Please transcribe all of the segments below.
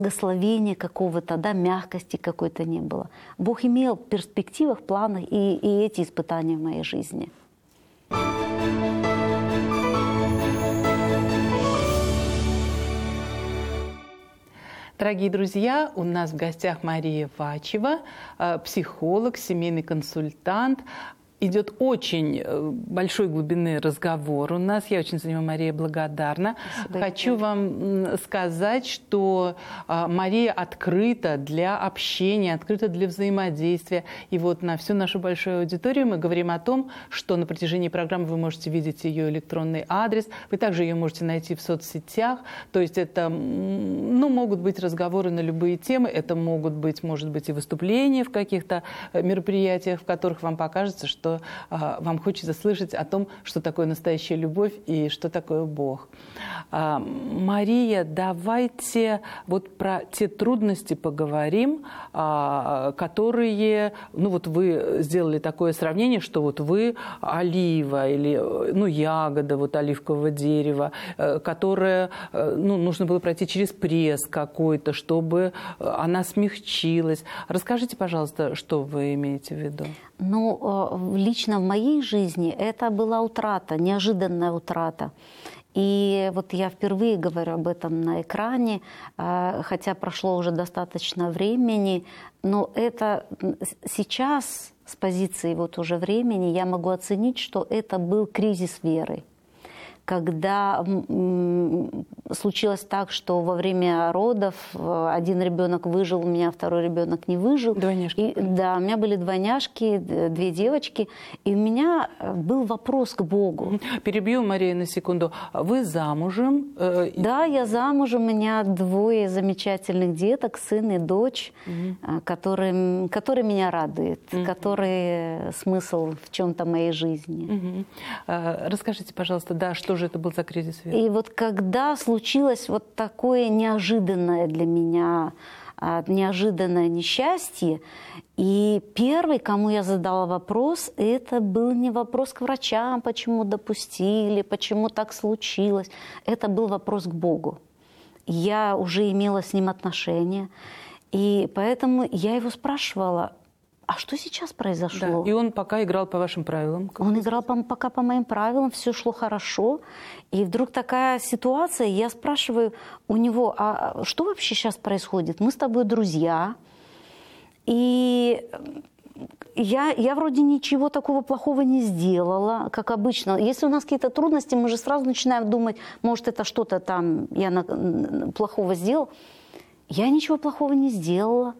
благословения какого-то, да, мягкости какой-то не было. Бог имел в перспективах, планах и эти испытания в моей жизни. Дорогие друзья, у нас в гостях Мария Вачева, психолог, семейный консультант. Идет очень большой глубины разговор у нас. Я очень за него, Мария, благодарна. Спасибо. Хочу вам сказать, что Мария открыта для общения, открыта для взаимодействия. И вот на всю нашу большую аудиторию мы говорим о том, что на протяжении программы вы можете видеть ее электронный адрес. Вы также ее можете найти в соцсетях. То есть это, могут быть разговоры на любые темы. Это могут быть, может быть, и выступления в каких-то мероприятиях, в которых вам покажется, что вам хочется слышать о том, что такое настоящая любовь и что такое Бог. Мария, давайте вот про те трудности поговорим, которые, вы сделали такое сравнение, что вот вы олива или, ягода вот оливкового дерева, которая, нужно было пройти через пресс какой-то, чтобы она смягчилась. Расскажите, пожалуйста, что вы имеете в виду? Лично в моей жизни это была утрата, неожиданная утрата. И вот я впервые говорю об этом на экране, хотя прошло уже достаточно времени, но это сейчас с позиции вот уже времени я могу оценить, что это был кризис веры. Когда случилось так, что во время родов один ребенок выжил, у меня второй ребенок не выжил. Двойняшки. Да, у меня были двойняшки, 2 девочки, и у меня был вопрос к Богу. Перебью, Мария, на секунду. Вы замужем? Да, я замужем, у меня 2 замечательных деток, сын и дочь, которые меня радуют, которые смысл в чем-то моей жизни. Расскажите, пожалуйста, что же это был за кризис веры? И вот когда случилось вот такое неожиданное для меня, неожиданное несчастье, и первый, кому я задала вопрос, это был не вопрос к врачам, почему допустили, почему так случилось. Это был вопрос к Богу. Я уже имела с Ним отношения, и поэтому я его спрашивала, а что сейчас произошло? Да, и он пока играл по вашим правилам. Он играл пока по моим правилам, все шло хорошо. И вдруг такая ситуация, я спрашиваю у него, а что вообще сейчас происходит? Мы с тобой друзья. И я вроде ничего такого плохого не сделала, как обычно. Если у нас какие-то трудности, мы же сразу начинаем думать, может, это что-то там я плохого сделала. Я ничего плохого не сделала.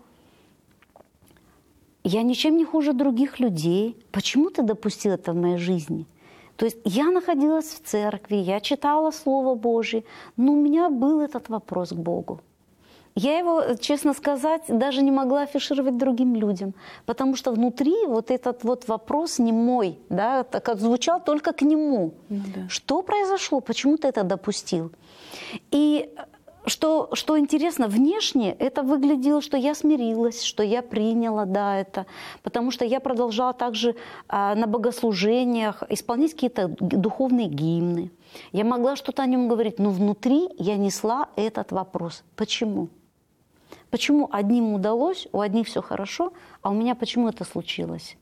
Я ничем не хуже других людей. Почему ты допустил это в моей жизни? То есть я находилась в церкви, я читала Слово Божие, но у меня был этот вопрос к Богу. Я его, честно сказать, даже не могла афишировать другим людям, потому что внутри вот этот вот вопрос не мой, да, так отзвучал только к нему. Да. Что произошло? Почему ты это допустил? И что интересно, внешне это выглядело, что я смирилась, что я приняла, это, потому что я продолжала также на богослужениях исполнять какие-то духовные гимны. Я могла что-то о нем говорить, но внутри я несла этот вопрос. Почему? Почему одним удалось, у одних все хорошо, а у меня почему это случилось?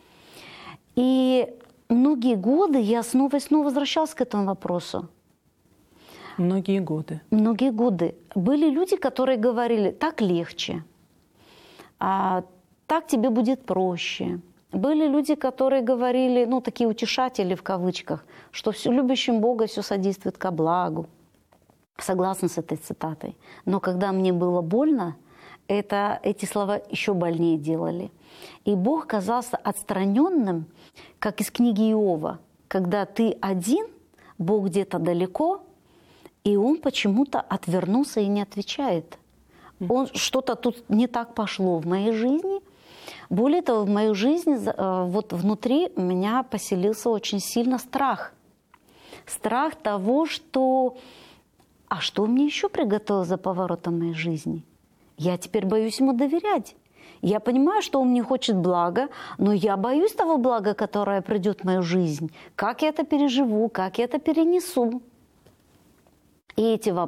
И многие годы я снова и снова возвращалась к этому вопросу. Многие годы. Многие годы. Были люди, которые говорили, так легче, так тебе будет проще. Были люди, которые говорили, такие утешатели в кавычках, что любящим Бога все содействует ко благу. Согласна с этой цитатой. Но когда мне было больно, эти слова еще больнее делали. И Бог казался отстраненным, как из книги Иова, когда ты один, Бог где-то далеко, и он почему-то отвернулся и не отвечает. Что-то тут не так пошло в моей жизни. Более того, в моей жизни вот внутри у меня поселился очень сильно страх. Страх того, что... А что мне еще приготовил за поворотом моей жизни? Я теперь боюсь ему доверять. Я понимаю, что он мне хочет блага, но я боюсь того блага, которое придет в мою жизнь. Как я это переживу, как я это перенесу? И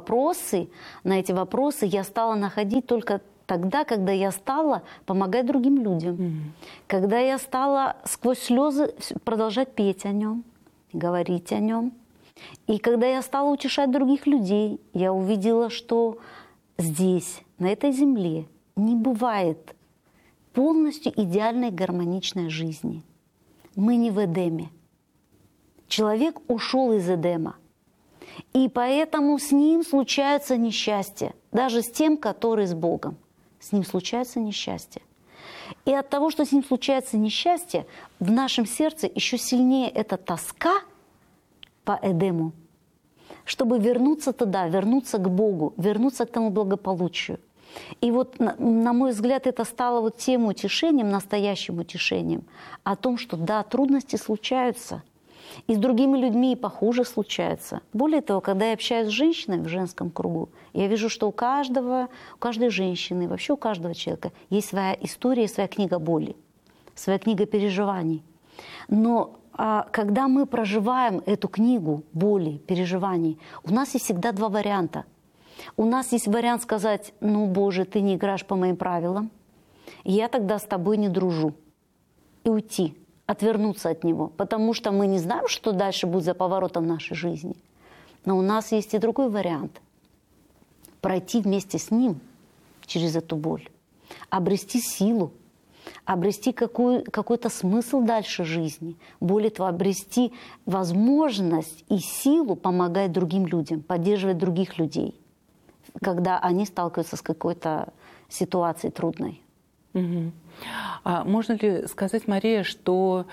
на эти вопросы я стала находить только тогда, когда я стала помогать другим людям. Когда я стала сквозь слезы продолжать петь о нем, говорить о нем. И когда я стала утешать других людей, я увидела, что здесь, на этой земле, не бывает полностью идеальной гармоничной жизни. Мы не в Эдеме. Человек ушел из Эдема. И поэтому с ним случаются несчастья. Даже с тем, который с Богом. С ним случается несчастье. И от того, что с ним случается несчастье, в нашем сердце еще сильнее эта тоска по Эдему, чтобы вернуться туда, вернуться к Богу, вернуться к тому благополучию. И вот, на мой взгляд, это стало вот тем утешением, настоящим утешением, о том, что да, трудности случаются, и с другими людьми и похуже случается. Более того, когда я общаюсь с женщиной в женском кругу, я вижу, что у каждой женщины, вообще у каждого человека есть своя история, своя книга боли, своя книга переживаний. Но когда мы проживаем эту книгу боли, переживаний, у нас есть всегда два варианта. У нас есть вариант сказать: ну, Боже, ты не играешь по моим правилам, я тогда с тобой не дружу. И уйти, отвернуться от него, потому что мы не знаем, что дальше будет за поворотом нашей жизни. Но у нас есть и другой вариант. Пройти вместе с ним через эту боль, обрести силу, обрести какой-то смысл дальше жизни, более того, обрести возможность и силу помогать другим людям, поддерживать других людей, когда они сталкиваются с какой-то ситуацией трудной. Угу. А можно ли сказать, Мария, что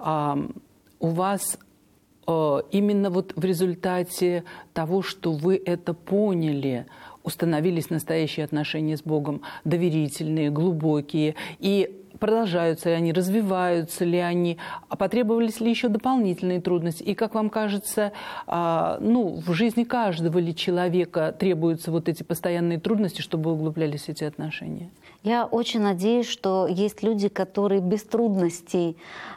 у вас именно вот в результате того, что вы это поняли, установились настоящие отношения с Богом, доверительные, глубокие, и продолжаются ли они, развиваются ли они, потребовались ли еще дополнительные трудности? И, как вам кажется, в жизни каждого ли человека требуются вот эти постоянные трудности, чтобы углублялись эти отношения? Я очень надеюсь, что есть люди, которые без трудностей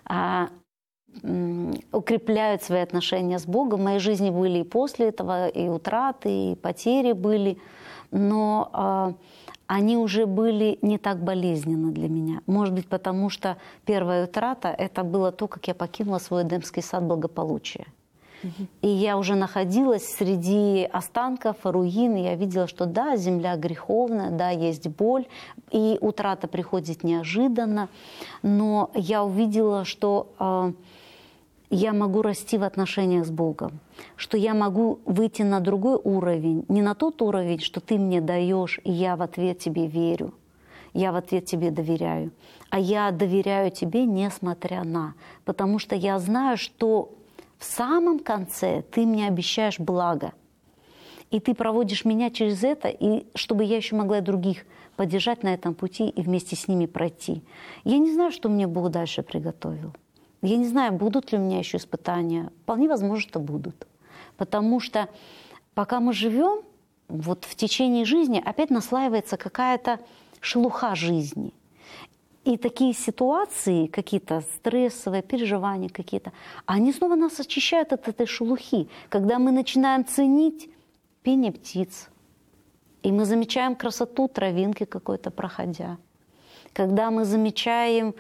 укрепляют свои отношения с Богом. В моей жизни были и после этого, и утраты, и потери были, но они уже были не так болезненны для меня. Может быть, потому что первая утрата — это было то, как я покинула свой Эдемский сад благополучия. И я уже находилась среди останков, руин, и я видела, что да, земля греховная, да, есть боль, и утрата приходит неожиданно, но я увидела, что я могу расти в отношениях с Богом, что я могу выйти на другой уровень, не на тот уровень, что ты мне даешь, и я в ответ тебе верю, я в ответ тебе доверяю, а я доверяю тебе несмотря на, потому что я знаю, что в самом конце ты мне обещаешь благо, и ты проводишь меня через это, и чтобы я еще могла других поддержать на этом пути и вместе с ними пройти. Я не знаю, что мне Бог дальше приготовил. Я не знаю, будут ли у меня еще испытания. Вполне возможно, что будут. Потому что пока мы живем, вот в течение жизни опять наслаивается какая-то шелуха жизни. И такие ситуации, какие-то стрессовые, переживания какие-то, они снова нас очищают от этой шелухи. Когда мы начинаем ценить пение птиц, и мы замечаем красоту травинки какой-то проходя. Когда мы замечаем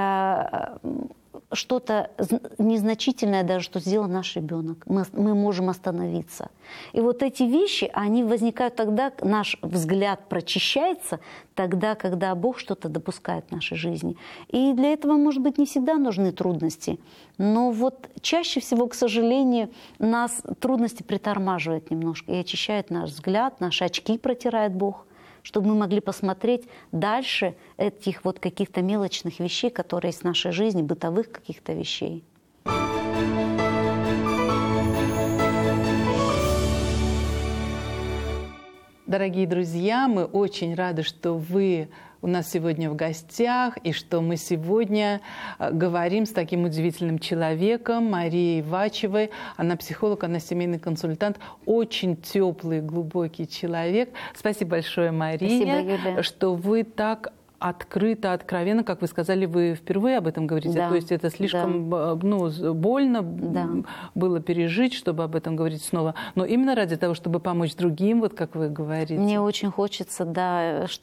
что-то незначительное даже, что сделал наш ребенок. Мы можем остановиться. И вот эти вещи, они возникают тогда, наш взгляд прочищается, тогда, когда Бог что-то допускает в нашей жизни. И для этого, может быть, не всегда нужны трудности. Но вот чаще всего, к сожалению, нас трудности притормаживают немножко и очищают наш взгляд, наши очки протирает Бог, чтобы мы могли посмотреть дальше этих вот каких-то мелочных вещей, которые есть в нашей жизни, бытовых каких-то вещей. Дорогие друзья, мы очень рады, что вы у нас сегодня в гостях, и что мы сегодня говорим с таким удивительным человеком, Марией Вачевой. Она психолог, она семейный консультант, очень теплый, глубокий человек. Спасибо большое, Мария, Спасибо, Юля, что вы так открыто, откровенно, как вы сказали, вы впервые об этом говорите. Да. То есть это слишком больно было пережить, чтобы об этом говорить снова. Но именно ради того, чтобы помочь другим, вот как вы говорите. Мне очень хочется, да,